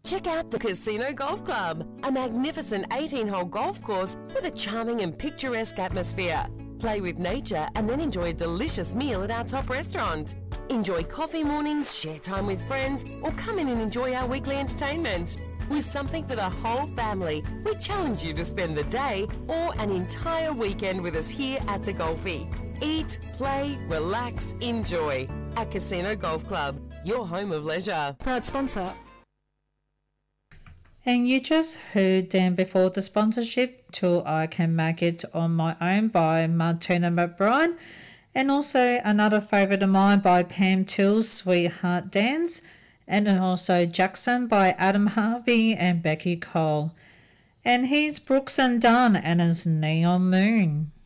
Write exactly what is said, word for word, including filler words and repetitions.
Check out the Casino Golf Club, a magnificent eighteen-hole golf course with a charming and picturesque atmosphere. Play with nature and then enjoy a delicious meal at our top restaurant. Enjoy coffee mornings, share time with friends, or come in and enjoy our weekly entertainment. With something for the whole family, we challenge you to spend the day or an entire weekend with us here at the Golfie. Eat, play, relax, enjoy. At Casino Golf Club, your home of leisure. Proud sponsor. And you just heard them before the sponsorship to I Can Make It On My Own by Martina McBride, and also another favourite of mine by Pam Till's Sweetheart Dance, and then also Jackson by Adam Harvey and Becky Cole. And here's Brooks and Dunn and his Neon Moon.